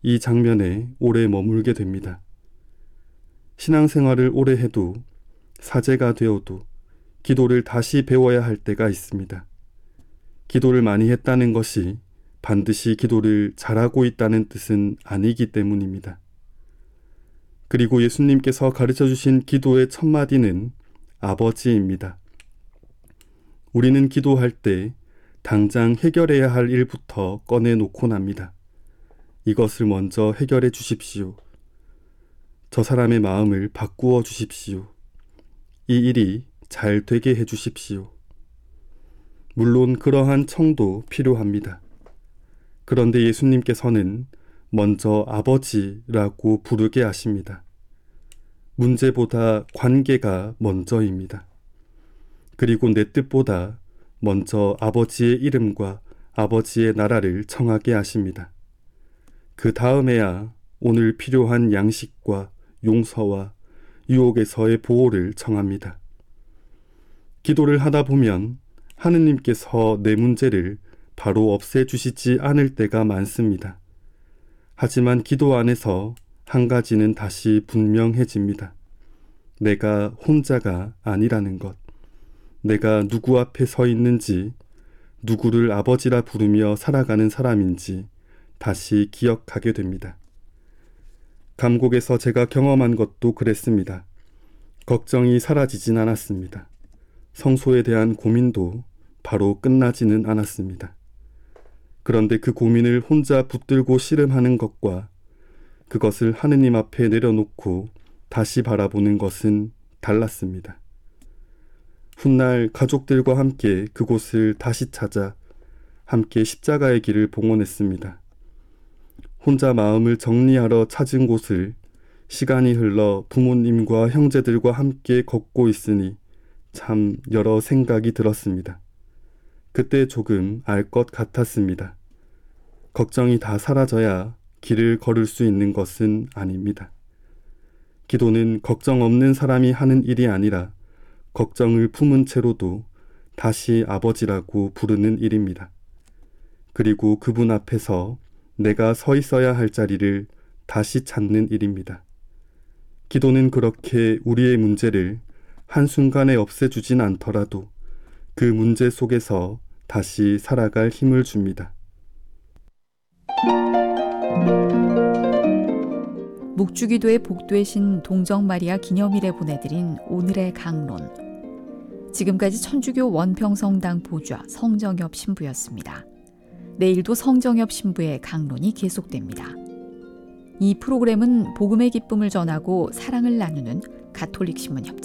이 장면에 오래 머물게 됩니다. 신앙생활을 오래 해도 사제가 되어도 기도를 다시 배워야 할 때가 있습니다. 기도를 많이 했다는 것이 반드시 기도를 잘하고 있다는 뜻은 아니기 때문입니다. 그리고 예수님께서 가르쳐 주신 기도의 첫 마디는 아버지입니다. 우리는 기도할 때 당장 해결해야 할 일부터 꺼내놓곤 합니다. 이것을 먼저 해결해 주십시오. 저 사람의 마음을 바꾸어 주십시오. 이 일이 잘 되게 해 주십시오. 물론 그러한 청도 필요합니다. 그런데 예수님께서는 먼저 아버지라고 부르게 하십니다. 문제보다 관계가 먼저입니다. 그리고 내 뜻보다 먼저 아버지의 이름과 아버지의 나라를 청하게 하십니다. 그 다음에야 오늘 필요한 양식과 용서와 유혹에서의 보호를 청합니다. 기도를 하다 보면 하느님께서 내 문제를 바로 없애주시지 않을 때가 많습니다. 하지만 기도 안에서 한 가지는 다시 분명해집니다. 내가 혼자가 아니라는 것. 내가 누구 앞에 서 있는지, 누구를 아버지라 부르며 살아가는 사람인지 다시 기억하게 됩니다. 감곡에서 제가 경험한 것도 그랬습니다. 걱정이 사라지진 않았습니다. 성소에 대한 고민도 바로 끝나지는 않았습니다. 그런데 그 고민을 혼자 붙들고 씨름하는 것과 그것을 하느님 앞에 내려놓고 다시 바라보는 것은 달랐습니다. 훗날 가족들과 함께 그곳을 다시 찾아 함께 십자가의 길을 봉헌했습니다. 혼자 마음을 정리하러 찾은 곳을 시간이 흘러 부모님과 형제들과 함께 걷고 있으니 참 여러 생각이 들었습니다. 그때 조금 알 것 같았습니다. 걱정이 다 사라져야 길을 걸을 수 있는 것은 아닙니다. 기도는 걱정 없는 사람이 하는 일이 아니라 걱정을 품은 채로도 다시 아버지라고 부르는 일입니다. 그리고 그분 앞에서 내가 서 있어야 할 자리를 다시 찾는 일입니다. 기도는 그렇게 우리의 문제를 한순간에 없애주진 않더라도 그 문제 속에서 다시 살아갈 힘을 줍니다. 묵주기도의 복되신 동정마리아 기념일에 보내드린 오늘의 강론. 지금까지 천주교 원평성당 보좌 성정엽 신부였습니다. 내일도 성정엽 신부의 강론이 계속됩니다. 이 프로그램은 복음의 기쁨을 전하고 사랑을 나누는 가톨릭 신문 협찬입니다.